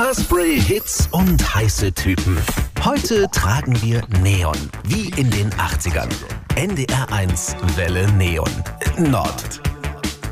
Haarspray, Hits und heiße Typen. Heute tragen wir Neon, wie in den 80ern. NDR 1 Welle Neon. Nord.